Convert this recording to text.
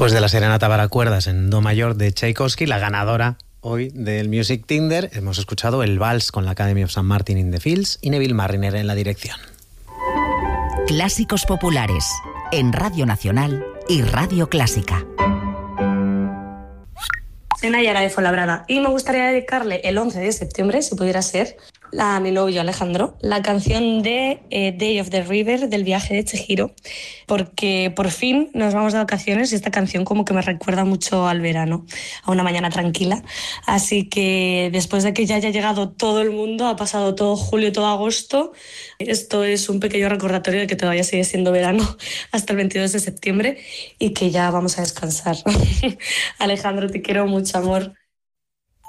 Después de la serenata para cuerdas en do mayor de Tchaikovsky, la ganadora hoy del Music Tinder, hemos escuchado el Vals con la Academy of St. Martin in the Fields y Neville Marriner en la dirección. Clásicos populares en Radio Nacional y Radio Clásica. Soy Nayara de Fuenlabrada y me gustaría dedicarle el 11 de septiembre, si pudiera ser, a mi novio Alejandro, la canción de Day of the River del viaje de Chihiro, porque por fin nos vamos de vacaciones y esta canción como que me recuerda mucho al verano, a una mañana tranquila. Así que después de que ya haya llegado todo el mundo, ha pasado todo julio, todo agosto, esto es un pequeño recordatorio de que todavía sigue siendo verano hasta el 22 de septiembre y que ya vamos a descansar. Alejandro, te quiero mucho, amor.